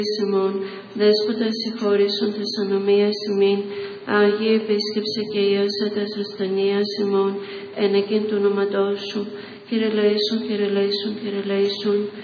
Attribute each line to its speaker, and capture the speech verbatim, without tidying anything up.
Speaker 1: ημών, Δέσποτα συγχώρησον τες ανομίας ημίν, Άγιε επίσκεψε και ίωσα τες ασθενείας ημών, εν εκείν του όνοματός σου, Κύριε λαίσον, Κύριε λαίσον, Κύριε λαίσον,